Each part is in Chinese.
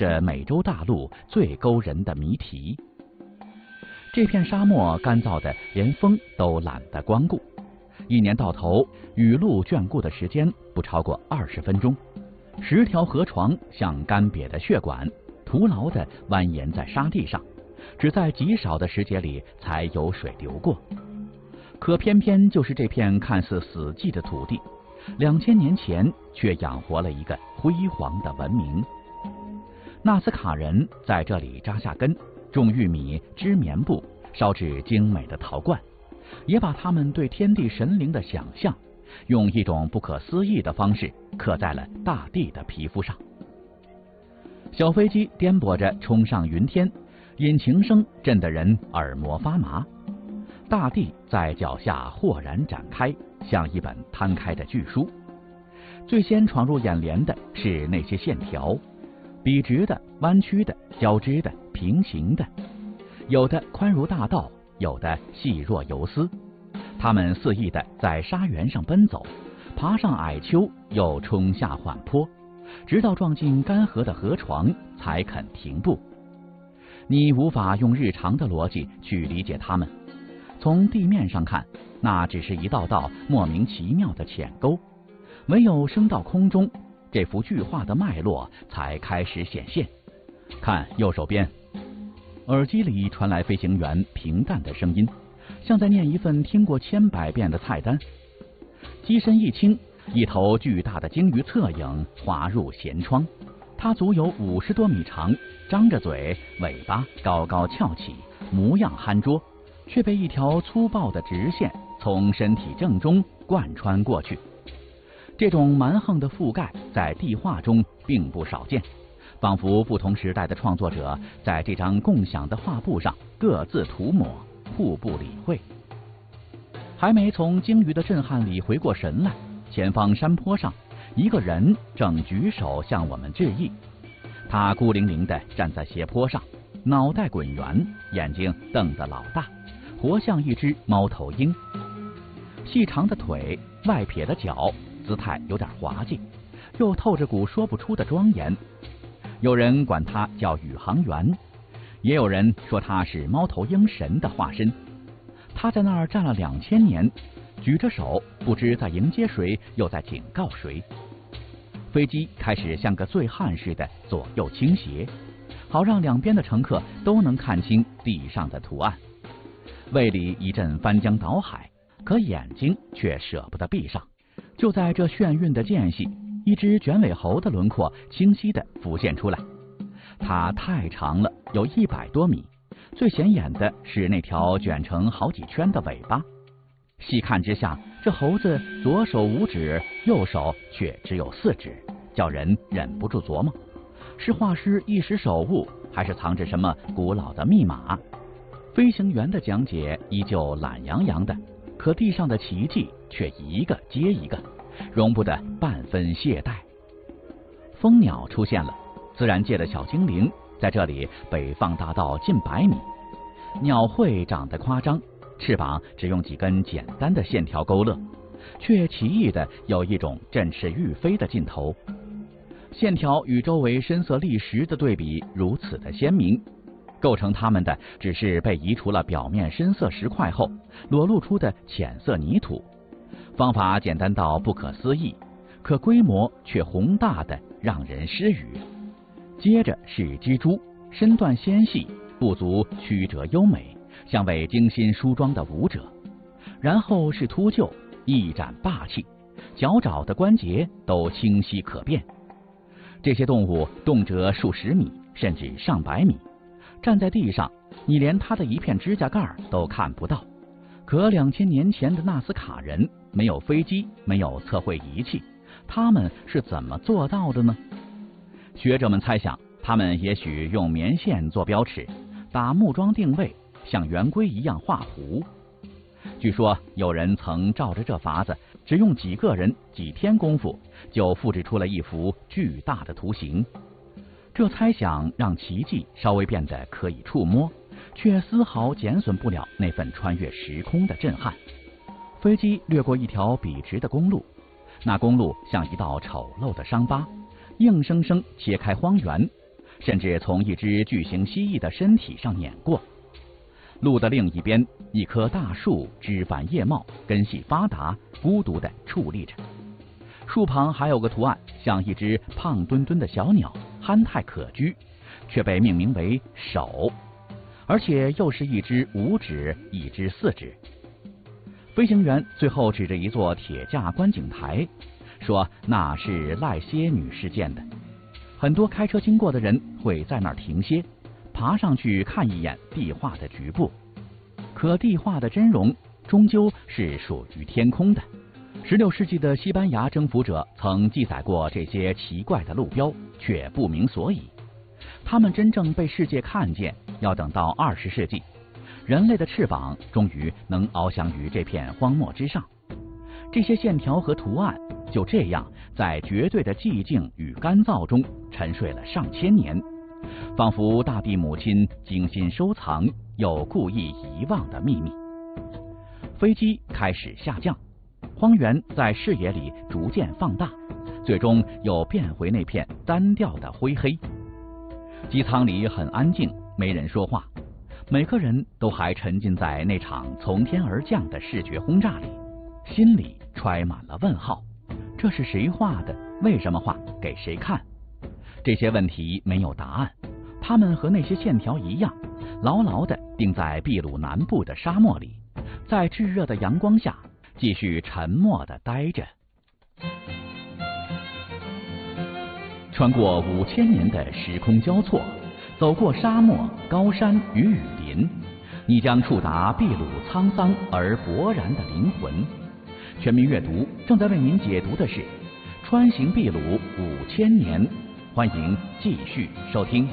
着美洲大陆最勾人的谜题。这片沙漠干燥的连风都懒得光顾，一年到头雨露眷顾的时间不超过20分钟。10条河床像干瘪的血管，徒劳地蜿蜒在沙地上，只在极少的时节里才有水流过。可偏偏就是这片看似死寂的土地，2000年前却养活了一个辉煌的文明。纳斯卡人在这里扎下根，种玉米、织棉布，烧制精美的陶罐，也把他们对天地神灵的想象用一种不可思议的方式刻在了大地的皮肤上。小飞机颠簸着冲上云天，引擎声震得人耳膜发麻。大地在脚下豁然展开，像一本摊开的巨书。最先闯入眼帘的是那些线条，笔直的、弯曲的、交织的、平行的，有的宽如大道，有的细若游丝。它们肆意地在沙原上奔走，爬上矮丘，又冲下缓坡，直到撞进干涸的河床才肯停步。你无法用日常的逻辑去理解它们，从地面上看，那只是一道道莫名其妙的浅沟，唯有升到空中，这幅巨画的脉络才开始显现。看右手边，耳机里传来飞行员平淡的声音，像在念一份听过千百遍的菜单。机身一倾，一头巨大的鲸鱼侧影滑入舷窗，它足有50多米长，张着嘴，尾巴高高翘起，模样憨拙，却被一条粗暴的直线从身体正中贯穿过去。这种蛮横的覆盖在地画中并不少见，仿佛不同时代的创作者在这张共享的画布上各自涂抹，互不理会。还没从鲸鱼的震撼里回过神来，前方山坡上一个人正举手向我们致意。他孤零零地站在斜坡上，脑袋滚圆，眼睛瞪得老大，活像一只猫头鹰。细长的腿，外撇的脚，姿态有点滑稽，又透着股说不出的庄严。有人管他叫宇航员，也有人说他是猫头鹰神的化身。他在那儿站了2000年，举着手，不知在迎接谁，又在警告谁。飞机开始像个醉汉似的左右倾斜，好让两边的乘客都能看清地上的图案。胃里一阵翻江倒海，可眼睛却舍不得闭上。就在这眩晕的间隙，一只卷尾猴的轮廓清晰地浮现出来。它太长了，有100多米，最显眼的是那条卷成好几圈的尾巴。细看之下，这猴子左手5指，右手却只有4指，叫人忍不住琢磨，是画师一时手误，还是藏着什么古老的密码？飞行员的讲解依旧懒洋洋的，可地上的奇迹却一个接一个，容不得半分懈怠。蜂鸟出现了，自然界的小精灵在这里被放大到近100米。鸟喙长得夸张，翅膀只用几根简单的线条勾勒，却奇异的有一种振翅欲飞的劲头。线条与周围深色砾石的对比如此的鲜明，构成它们的只是被移除了表面深色石块后裸露出的浅色泥土。方法简单到不可思议，可规模却宏大的让人失语。接着是蜘蛛，身段纤细，步足曲折优美，像位精心梳妆的舞者。然后是秃鹫，一展霸气，脚爪的关节都清晰可辨。这些动物动辄数十米，甚至上百米，站在地上，你连它的一片指甲盖都看不到。可2000年前的纳斯卡人没有飞机，没有测绘仪器，他们是怎么做到的呢？学者们猜想，他们也许用棉线做标尺，打木桩定位，像圆规一样画弧。据说有人曾照着这法子，只用几个人几天功夫，就复制出了一幅巨大的图形。这猜想让奇迹稍微变得可以触摸，却丝毫减损不了那份穿越时空的震撼。飞机掠过一条笔直的公路，那公路像一道丑陋的伤疤，硬生生切开荒原。 甚至从一只巨型蜥蜴的身体上碾过。路的另一边，一棵大树枝繁叶茂，根系发达，孤独地矗立着。树旁还有个图案，像一只胖墩墩的小鸟，憨态可掬，却被命名为手，而且又是一只5指，一只4指。飞行员最后指着一座铁架观景台，说那是赖歇女士建的。很多开车经过的人会在那儿停歇，爬上去看一眼壁画的局部。可壁画的真容终究是属于天空的。16世纪的西班牙征服者曾记载过这些奇怪的路标，却不明所以。他们真正被世界看见，要等到20世纪，人类的翅膀终于能翱翔于这片荒漠之上。这些线条和图案就这样在绝对的寂静与干燥中沉睡了上千年，仿佛大地母亲精心收藏又故意遗忘的秘密。飞机开始下降，荒原在视野里逐渐放大，最终又变回那片单调的灰黑。机舱里很安静，没人说话，每个人都还沉浸在那场从天而降的视觉轰炸里，心里揣满了问号。这是谁画的？为什么画？给谁看？这些问题没有答案，它们和那些线条一样，牢牢地钉在秘鲁南部的沙漠里，在炙热的阳光下继续沉默地待着。穿过5000年的时空交错，走过沙漠、高山与雨林，你将触达秘鲁沧桑而勃然的灵魂。全民阅读正在为您解读的是《穿行秘鲁5000年》，欢迎继续收听。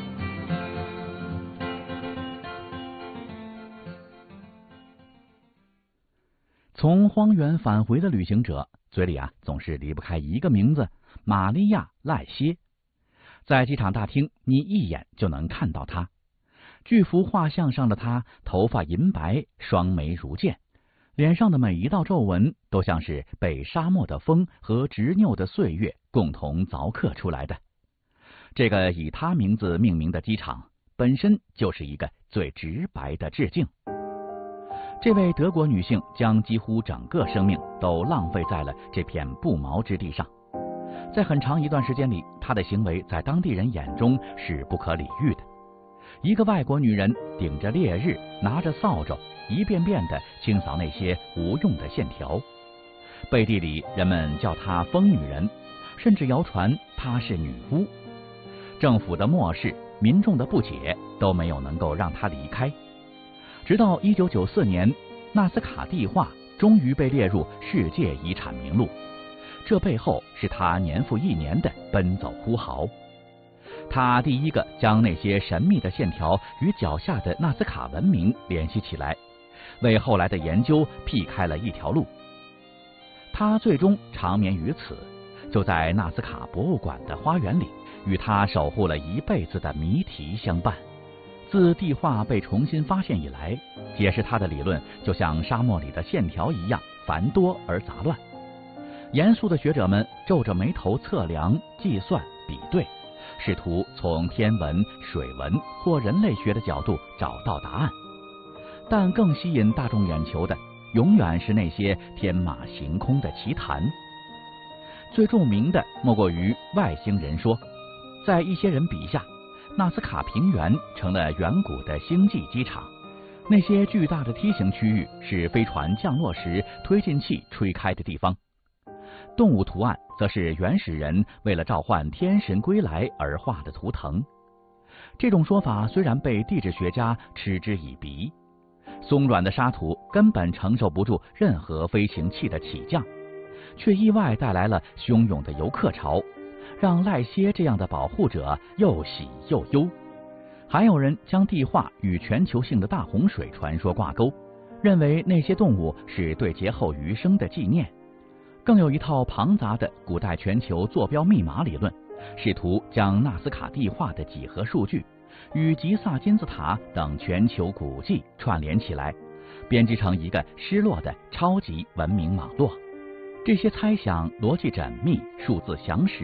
从荒原返回的旅行者嘴里总是离不开一个名字：玛利亚·赖歇。在机场大厅，你一眼就能看到她。巨幅画像上的她，头发银白，双眉如剑，脸上的每一道皱纹都像是被沙漠的风和执拗的岁月共同凿刻出来的。这个以她名字命名的机场本身就是一个最直白的致敬。这位德国女性将几乎整个生命都浪费在了这片不毛之地上。在很长一段时间里，她的行为在当地人眼中是不可理喻的。一个外国女人顶着烈日，拿着扫帚，一遍遍地清扫那些无用的线条。背地里，人们叫她疯女人，甚至谣传她是女巫。政府的漠视，民众的不解，都没有能够让她离开。直到1994年，纳斯卡地画终于被列入世界遗产名录，这背后是他年复一年的奔走呼号。他第一个将那些神秘的线条与脚下的纳斯卡文明联系起来，为后来的研究辟开了一条路。他最终长眠于此，就在纳斯卡博物馆的花园里，与他守护了一辈子的谜题相伴。自地画被重新发现以来，解释它的理论就像沙漠里的线条一样繁多而杂乱。严肃的学者们皱着眉头测量、计算、比对，试图从天文、水文或人类学的角度找到答案。但更吸引大众眼球的，永远是那些天马行空的奇谈。最著名的莫过于外星人说，在一些人笔下，纳斯卡平原成了远古的星际机场，那些巨大的梯形区域是飞船降落时推进器吹开的地方。动物图案则是原始人为了召唤天神归来而画的图腾。这种说法虽然被地质学家嗤之以鼻，松软的沙土根本承受不住任何飞行器的起降，却意外带来了汹涌的游客潮，让赖歇这样的保护者又喜又忧。还有人将地画与全球性的大洪水传说挂钩，认为那些动物是对劫后余生的纪念。更有一套庞杂的古代全球坐标密码理论，试图将纳斯卡地画的几何数据与吉萨金字塔等全球古迹串联起来，编织成一个失落的超级文明网络。这些猜想逻辑缜密，数字详实，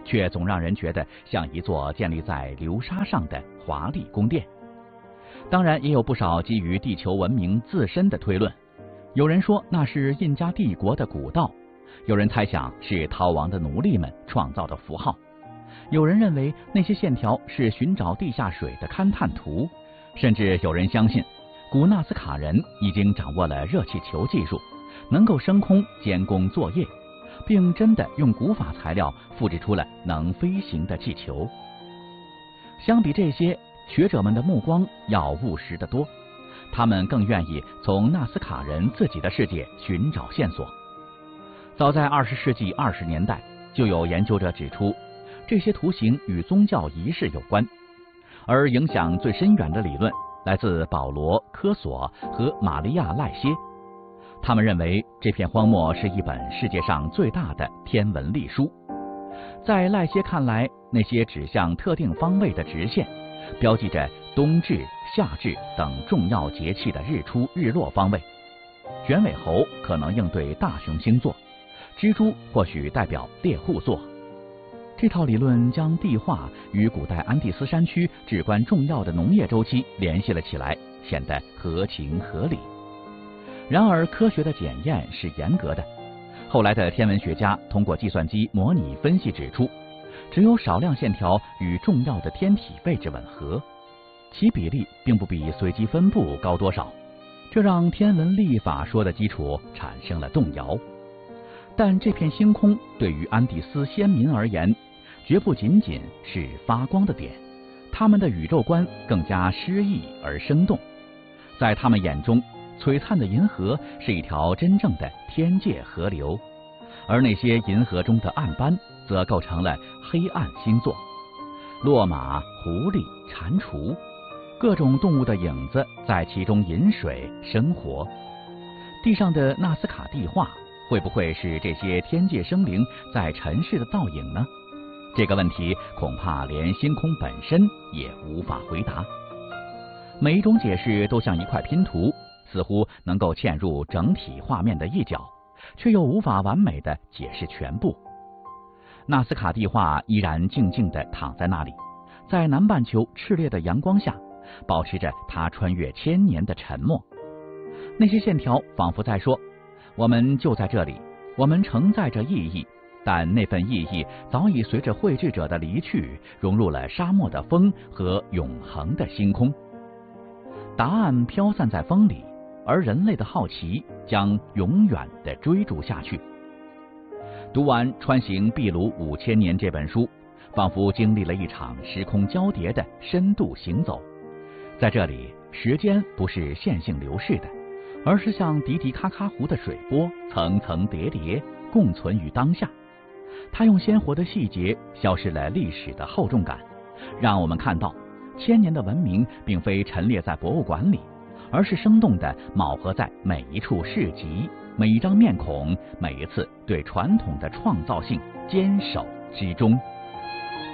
却总让人觉得像一座建立在流沙上的华丽宫殿。当然，也有不少基于地球文明自身的推论。有人说那是印加帝国的古道，有人猜想是逃亡的奴隶们创造的符号，有人认为那些线条是寻找地下水的勘探图，甚至有人相信古纳斯卡人已经掌握了热气球技术，能够升空监工作业，并真的用古法材料复制出了能飞行的气球。相比这些，学者们的目光要务实得多，他们更愿意从纳斯卡人自己的世界寻找线索。早在20世纪20年代，就有研究者指出，这些图形与宗教仪式有关，而影响最深远的理论来自保罗·科索和玛利亚·赖歇。他们认为这片荒漠是一本世界上最大的天文历书。在赖歇看来，那些指向特定方位的直线标记着冬至、夏至等重要节气的日出日落方位。卷尾猴可能应对大熊星座，蜘蛛或许代表猎户座。这套理论将地化与古代安第斯山区至关重要的农业周期联系了起来，显得合情合理。然而，科学的检验是严格的。后来的天文学家通过计算机模拟分析指出，只有少量线条与重要的天体位置吻合，其比例并不比随机分布高多少，这让天文历法说的基础产生了动摇。但这片星空对于安第斯先民而言，绝不仅仅是发光的点，他们的宇宙观更加诗意而生动。在他们眼中，璀璨的银河是一条真正的天界河流，而那些银河中的暗斑则构成了黑暗星座，骆马、狐狸、蟾蜍，各种动物的影子在其中饮水生活。地上的纳斯卡地画会不会是这些天界生灵在尘世的倒影呢？这个问题恐怕连星空本身也无法回答。每一种解释都像一块拼图，似乎能够嵌入整体画面的一角，却又无法完美的解释全部。纳斯卡地画依然静静地躺在那里，在南半球炽烈的阳光下，保持着它穿越千年的沉默。那些线条仿佛在说，我们就在这里，我们承载着意义，但那份意义早已随着绘制者的离去，融入了沙漠的风和永恒的星空。答案飘散在风里，而人类的好奇将永远地追逐下去。读完《穿行秘鲁5000年》这本书，仿佛经历了一场时空交叠的深度行走。在这里，时间不是线性流逝的，而是像滴滴咔咔湖的水波，层层叠叠，共存于当下。它用鲜活的细节消失了历史的厚重感，让我们看到千年的文明并非陈列在博物馆里，而是生动地铆合在每一处市集、每一张面孔、每一次对传统的创造性坚守之中。